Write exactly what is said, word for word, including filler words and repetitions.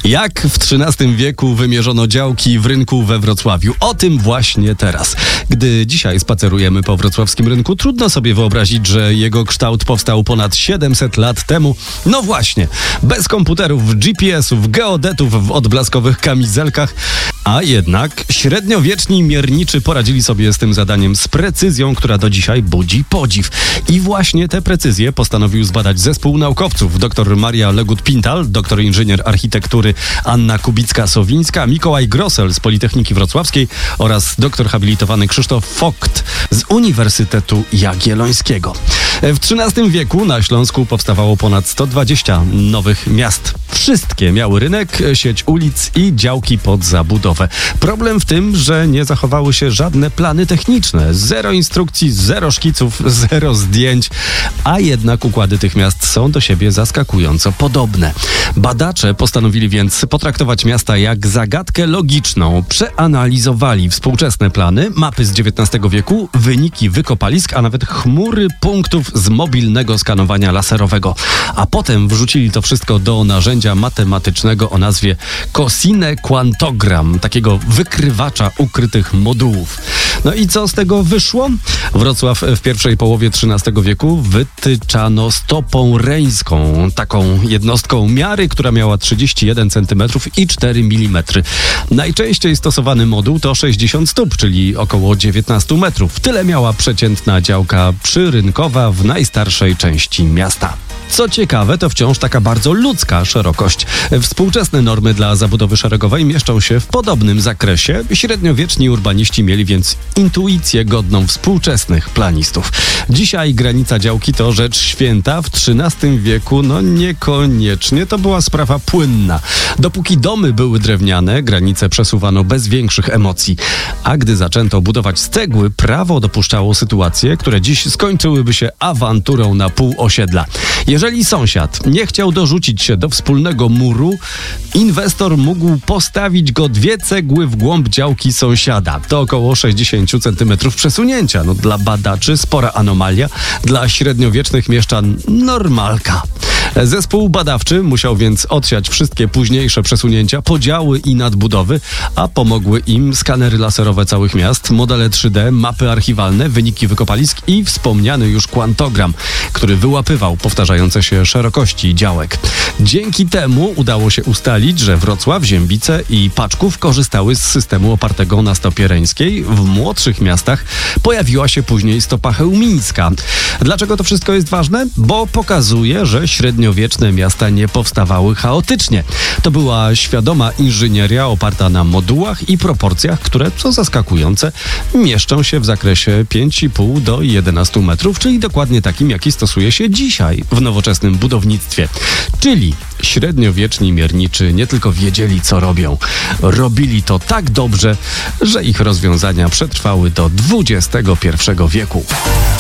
Jak w trzynastym wieku wymierzono działki w rynku we Wrocławiu? O tym właśnie teraz. Gdy dzisiaj spacerujemy po wrocławskim rynku, trudno sobie wyobrazić, że jego kształt powstał ponad siedemset lat temu. No właśnie, bez komputerów, G P S-ów, geodetów w odblaskowych kamizelkach. A jednak średniowieczni mierniczy poradzili sobie z tym zadaniem z precyzją, która do dzisiaj budzi podziw. I właśnie tę precyzję postanowił zbadać zespół naukowców. Dr Maria Legut-Pintal, doktor inżynier architektury Anna Kubicka-Sowińska, Mikołaj Grossel z Politechniki Wrocławskiej oraz doktor habilitowany Krzysztof Vogt z Uniwersytetu Jagiellońskiego. W trzynastym wieku na Śląsku powstawało ponad sto dwadzieścia nowych miast. Wszystkie miały rynek, sieć ulic i działki pod zabudowę. Problem w tym, że nie zachowały się żadne plany techniczne. Zero instrukcji, zero szkiców, zero zdjęć, a jednak układy tych miast są do siebie zaskakująco podobne. Badacze postanowili więc potraktować miasta jak zagadkę logiczną. Przeanalizowali współczesne plany, mapy z dziewiętnastego wieku, wyniki wykopalisk, a nawet chmury punktów z mobilnego skanowania laserowego. A potem wrzucili to wszystko do narzędzia matematycznego o nazwie Cosine Quantogram, takiego wykrywacza ukrytych modułów. No i co z tego wyszło? Wrocław w pierwszej połowie trzynastego wieku wytyczano stopą reńską, taką jednostką miary, która miała trzydzieści jeden centymetrów i cztery milimetry. Najczęściej stosowany moduł to sześćdziesiąt stóp, czyli około dziewiętnaście metrów. Tyle miała przeciętna działka przyrynkowa w najstarszej części miasta. Co ciekawe, to wciąż taka bardzo ludzka szerokość. Współczesne normy dla zabudowy szeregowej mieszczą się w podobnym zakresie. Średniowieczni urbaniści mieli więc intuicję godną współczesnych planistów. Dzisiaj granica działki to rzecz święta. W trzynastym wieku no niekoniecznie to była sprawa płynna. Dopóki domy były drewniane, granice przesuwano bez większych emocji. A gdy zaczęto budować z cegły, prawo dopuszczało sytuacje, które dziś skończyłyby się awanturą na pół osiedla. Jeżeli sąsiad nie chciał dorzucić się do wspólnego muru, inwestor mógł postawić go dwie cegły w głąb działki sąsiada. To około sześćdziesiąt centymetrów przesunięcia. No, dla badaczy spora anomalia, dla średniowiecznych mieszczan normalka. Zespół badawczy musiał więc odsiać wszystkie późniejsze przesunięcia, podziały i nadbudowy, a pomogły im skanery laserowe całych miast, modele trzy D, mapy archiwalne, wyniki wykopalisk i wspomniany już kwantogram, który wyłapywał powtarzające się szerokości działek. Dzięki temu udało się ustalić, że Wrocław, Ziembice i Paczków korzystały z systemu opartego na stopie reńskiej. W młodszych miastach pojawiła się później stopa chełmińska. Dlaczego to wszystko jest ważne? Bo pokazuje, że średniowieczne miasta nie powstawały chaotycznie. To była świadoma inżynieria oparta na modułach i proporcjach, które, co zaskakujące, mieszczą się w zakresie pięć i pół do jedenastu metrów, czyli dokładnie takim, jaki stosuje się dzisiaj w nowoczesnym budownictwie. Czyli średniowieczni mierniczy nie tylko wiedzieli, co robią, robili to tak dobrze, że ich rozwiązania przetrwały do dwudziestego pierwszego wieku.